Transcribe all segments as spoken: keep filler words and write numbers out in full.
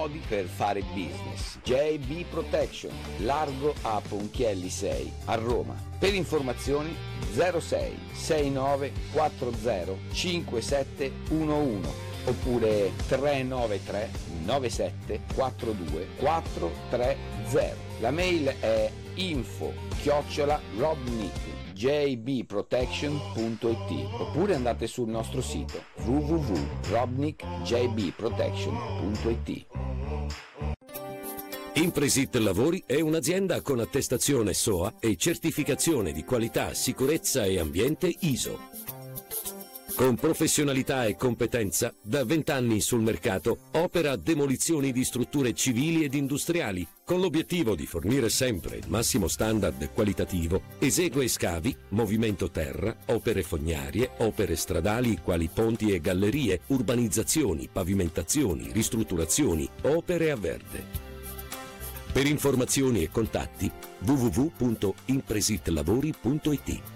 modi per fare business. J B Protection, largo a Ponchielli sei a Roma. Per informazioni zero sei sei nove quattro zero cinque sette uno uno oppure tre nove tre nove sette quattro due quattro tre zero. La mail è info chiocciola robnick j b protection punto i t oppure andate sul nostro sito w w w punto robnick j b protection punto i t. Impresit Lavori è un'azienda con attestazione S O A e certificazione di qualità, sicurezza e ambiente I S O. Con professionalità e competenza, da vent'anni sul mercato, opera demolizioni di strutture civili ed industriali, con l'obiettivo di fornire sempre il massimo standard qualitativo. Esegue scavi, movimento terra, opere fognarie, opere stradali quali ponti e gallerie, urbanizzazioni, pavimentazioni, ristrutturazioni, opere a verde. Per informazioni e contatti w w w punto impresitlavori punto i t.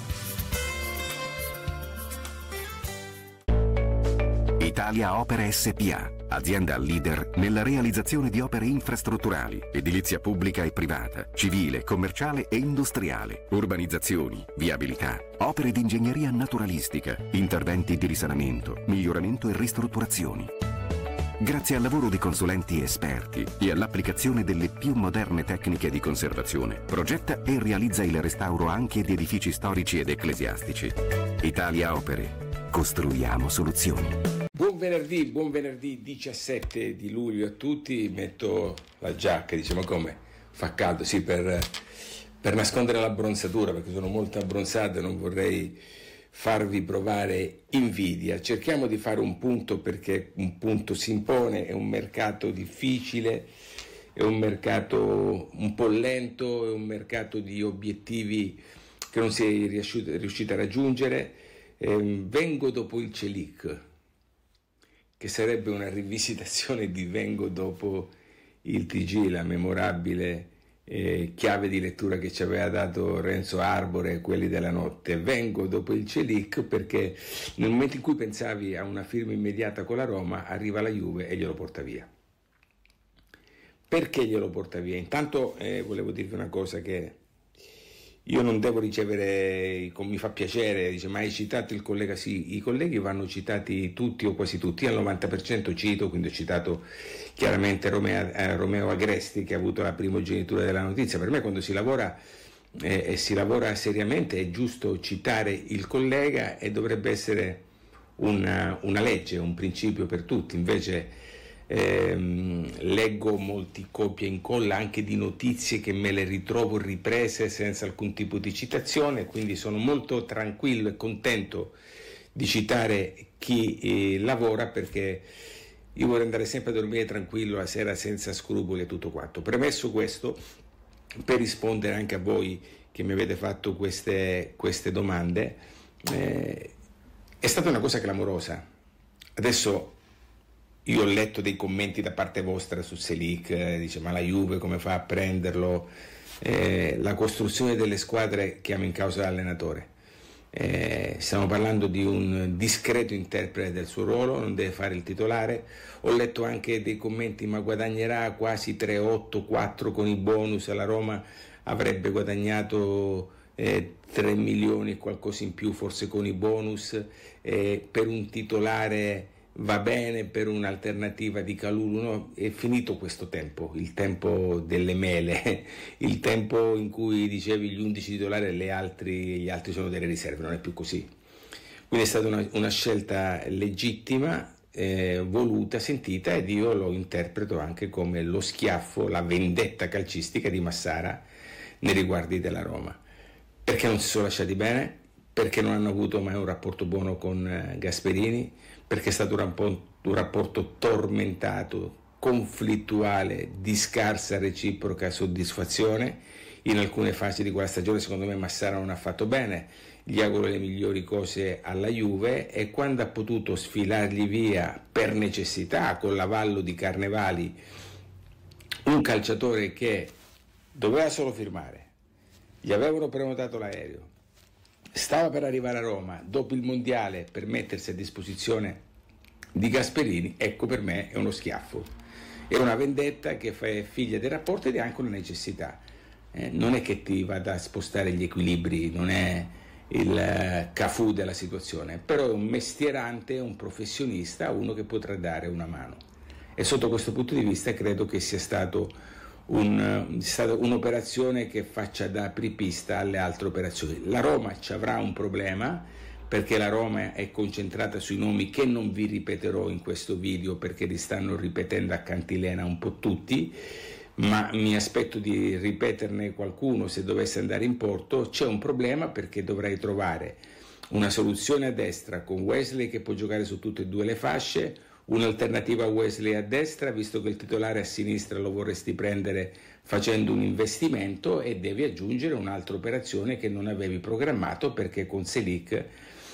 Italia Opere S P A, azienda leader nella realizzazione di opere infrastrutturali, edilizia pubblica e privata, civile, commerciale e industriale, urbanizzazioni, viabilità, opere di ingegneria naturalistica, interventi di risanamento, miglioramento e ristrutturazioni. Grazie al lavoro di consulenti esperti e all'applicazione delle più moderne tecniche di conservazione, progetta e realizza il restauro anche di edifici storici ed ecclesiastici. Italia Opere. Costruiamo soluzioni. Buon venerdì, buon venerdì diciassette di luglio a tutti. Metto la giacca, dice ma come? Fa caldo? Sì, per, per nascondere l'abbronzatura, perché sono molto abbronzato e non vorrei farvi provare invidia. Cerchiamo di fare un punto, perché un punto si impone, è un mercato difficile, è un mercato un po' lento, è un mercato di obiettivi che non si è riuscito, riuscito a raggiungere. Eh, vengo dopo il Celic, che sarebbe una rivisitazione di Vengo dopo il T G, la memorabile eh, chiave di lettura che ci aveva dato Renzo Arbore, quelli della notte. Vengo dopo il Celic perché nel momento in cui pensavi a una firma immediata con la Roma, arriva la Juve e glielo porta via. Perché glielo porta via? Intanto eh, volevo dirvi una cosa, che io non devo ricevere, mi fa piacere, dice ma hai citato il collega? Sì, i colleghi vanno citati tutti o quasi tutti, al novanta per cento cito, quindi ho citato chiaramente Romeo, eh, Romeo Agresti, che ha avuto la primogenitura della notizia. Per me quando si lavora eh, e si lavora seriamente è giusto citare il collega e dovrebbe essere una, una legge, un principio per tutti. Invece Ehm, leggo molti copia e incolla anche di notizie che me le ritrovo riprese senza alcun tipo di citazione, quindi sono molto tranquillo e contento di citare chi eh, lavora, perché io vorrei andare sempre a dormire tranquillo la sera senza scrupoli e tutto quanto. Premesso questo, per rispondere anche a voi che mi avete fatto queste, queste domande, eh, è stata una cosa clamorosa. Adesso io ho letto dei commenti da parte vostra su Selic, eh, dice ma la Juve come fa a prenderlo? Eh, la costruzione delle squadre chiama in causa l'allenatore. Eh, stiamo parlando di un discreto interprete del suo ruolo, non deve fare il titolare. Ho letto anche dei commenti, ma guadagnerà quasi tre otto quattro con i bonus, la Roma avrebbe guadagnato eh, tre milioni e qualcosa in più forse con i bonus, eh, per un titolare va bene, per un'alternativa di Kalulu no. È finito questo tempo, il tempo delle mele, il tempo in cui dicevi gli undici titolari e gli altri, gli altri sono delle riserve, non è più così. Quindi è stata una, una scelta legittima, eh, voluta, sentita, ed io lo interpreto anche come lo schiaffo, la vendetta calcistica di Massara nei riguardi della Roma, perché non si sono lasciati bene, perché non hanno avuto mai un rapporto buono con Gasperini, perché è stato un rapporto, un rapporto tormentato, conflittuale, di scarsa reciproca soddisfazione. In alcune fasi di quella stagione secondo me Massara non ha fatto bene, gli auguro le migliori cose alla Juve, e quando ha potuto sfilargli via per necessità, con l'avallo di Carnevali, un calciatore che doveva solo firmare, gli avevano prenotato l'aereo, stava per arrivare a Roma dopo il mondiale per mettersi a disposizione di Gasperini, ecco per me è uno schiaffo. è una vendetta che fa figlia del rapporto ed è anche una necessità. Eh, non è che ti vada a spostare gli equilibri, non è il Cafù della situazione, però è un mestierante, un professionista, uno che potrà dare una mano. E sotto questo punto di vista credo che sia stato un, stata un'operazione che faccia da apripista alle altre operazioni. La Roma ci avrà un problema, perché la Roma è concentrata sui nomi che non vi ripeterò in questo video, perché li stanno ripetendo a cantilena un po' tutti, ma mi aspetto di ripeterne qualcuno se dovesse andare in porto. C'è un problema perché dovrei trovare una soluzione a destra con Wesley che può giocare su tutte e due le fasce, un'alternativa a Wesley a destra, visto che il titolare a sinistra lo vorresti prendere facendo un investimento, e devi aggiungere un'altra operazione che non avevi programmato perché con Selic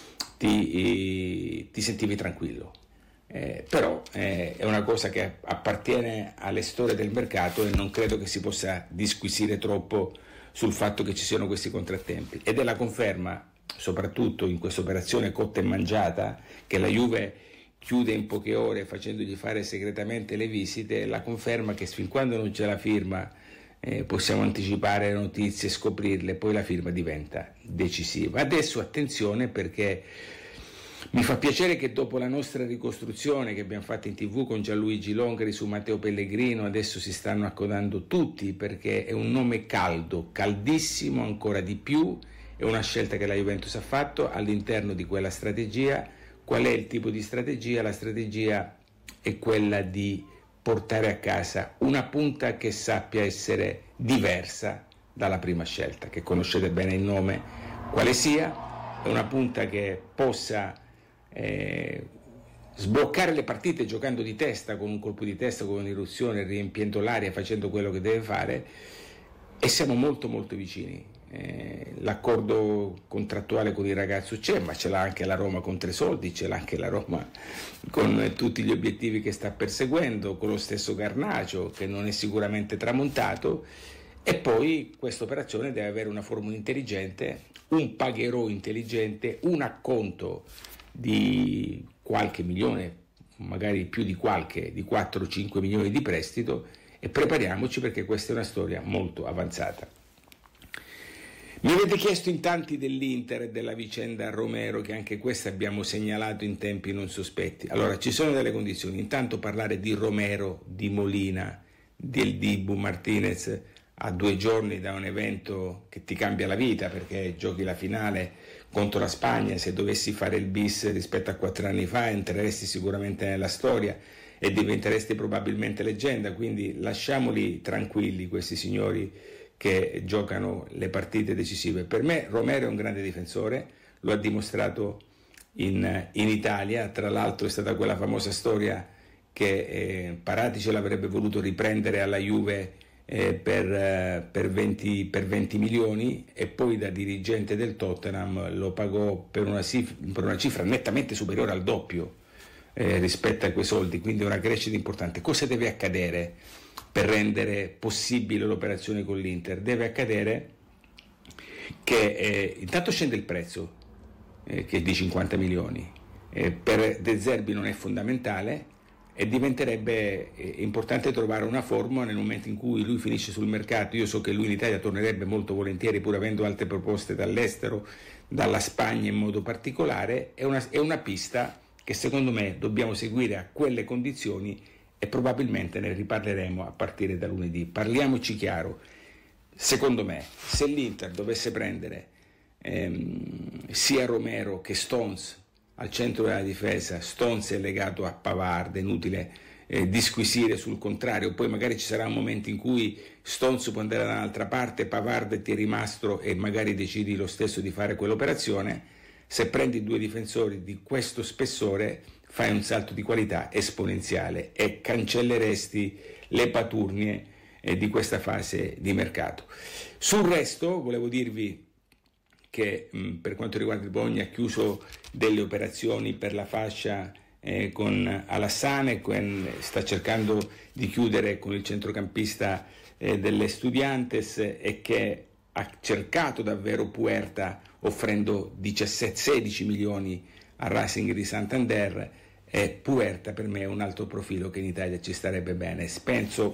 ti, ti sentivi tranquillo. Eh, però eh, è una cosa che appartiene alle storie del mercato e non credo che si possa disquisire troppo sul fatto che ci siano questi contrattempi, ed è la conferma, soprattutto in questa operazione cotta e mangiata, che la Juve chiude in poche ore facendogli fare segretamente le visite, la conferma che fin quando non c'è la firma eh, possiamo anticipare le notizie, scoprirle, poi la firma diventa decisiva. Adesso attenzione, perché mi fa piacere che dopo la nostra ricostruzione che abbiamo fatto in tv con Gianluigi Longri su Matteo Pellegrino, adesso si stanno accodando tutti, perché è un nome caldo, caldissimo ancora di più, è una scelta che la Juventus ha fatto all'interno di quella strategia. Qual è il tipo di strategia? La strategia è quella di portare a casa una punta che sappia essere diversa dalla prima scelta, che conoscete bene il nome quale sia, è una punta che possa Eh, sbloccare le partite giocando di testa, con un colpo di testa, con un'irruzione, riempiendo l'aria, facendo quello che deve fare, e siamo molto molto vicini. Eh, l'accordo contrattuale con il ragazzo c'è, ma ce l'ha anche la Roma con Tresoldi, ce l'ha anche la Roma con tutti gli obiettivi che sta perseguendo, con lo stesso Garnacio che non è sicuramente tramontato, e poi questa operazione deve avere una formula intelligente, un pagherò intelligente, un acconto di qualche milione, magari più di qualche, di quattro cinque milioni di prestito, e prepariamoci perché questa è una storia molto avanzata. Mi avete chiesto in tanti dell'Inter e della vicenda Romero, che anche questa abbiamo segnalato in tempi non sospetti. Allora, ci sono delle condizioni: intanto parlare di Romero, di Molina, del Dibu Martinez a due giorni da un evento che ti cambia la vita, perché giochi la finale contro la Spagna. Se dovessi fare il bis rispetto a quattro anni fa entreresti sicuramente nella storia e diventeresti probabilmente leggenda, quindi lasciamoli tranquilli questi signori che giocano le partite decisive. Per me Romero è un grande difensore, lo ha dimostrato in, in Italia, tra l'altro è stata quella famosa storia che eh, Paratici l'avrebbe voluto riprendere alla Juve Eh, per, eh, per, venti, per venti milioni, e poi da dirigente del Tottenham lo pagò per una, cifra, per una cifra nettamente superiore al doppio eh, rispetto a quei soldi, quindi una crescita importante. Cosa deve accadere per rendere possibile l'operazione con l'Inter? Deve accadere che eh, intanto scende il prezzo, eh, che è di cinquanta milioni, eh, per De Zerbi non è fondamentale, e diventerebbe importante trovare una formula nel momento in cui lui finisce sul mercato. Io so che lui in Italia tornerebbe molto volentieri, pur avendo altre proposte dall'estero, dalla Spagna in modo particolare. È una, è una pista che secondo me dobbiamo seguire a quelle condizioni, e probabilmente ne riparleremo a partire da lunedì. Parliamoci chiaro: secondo me, se l'Inter dovesse prendere ehm, sia Romero che Stones al centro della difesa, Stones è legato a Pavard, è inutile eh, disquisire sul contrario, poi magari ci sarà un momento in cui Stones può andare da un'altra parte, Pavard ti è rimasto e magari decidi lo stesso di fare quell'operazione. Se prendi due difensori di questo spessore fai un salto di qualità esponenziale e cancelleresti le paturnie eh, di questa fase di mercato. Sul resto volevo dirvi che mh, per quanto riguarda il Bologna ha chiuso delle operazioni per la fascia eh, con Alassane, con, sta cercando di chiudere con il centrocampista eh, delle Estudiantes, e che ha cercato davvero Puerta offrendo diciassette sedici milioni a Racing di Santander, E Puerta per me è un altro profilo che in Italia ci starebbe bene. Penso